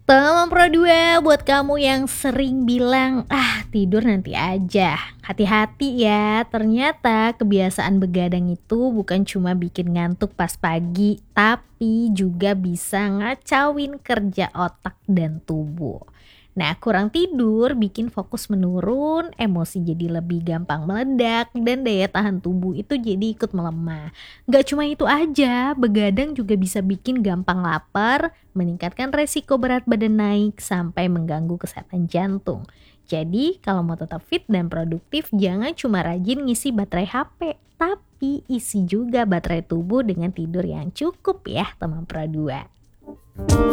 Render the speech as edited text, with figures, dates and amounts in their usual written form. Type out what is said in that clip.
Teman Pro 2, buat kamu yang sering bilang, tidur nanti aja. Hati-hati ya, ternyata kebiasaan begadang itu bukan cuma bikin ngantuk pas pagi, tapi juga bisa ngacauin kerja otak dan tubuh. Nah, kurang tidur bikin fokus menurun, emosi jadi lebih gampang meledak, dan daya tahan tubuh itu jadi ikut melemah. Gak cuma itu aja, begadang juga bisa bikin gampang lapar, meningkatkan resiko berat badan naik, sampai mengganggu kesehatan jantung. Jadi, kalau mau tetap fit dan produktif, jangan cuma rajin ngisi baterai HP, tapi isi juga baterai tubuh dengan tidur yang cukup ya, teman Pro 2.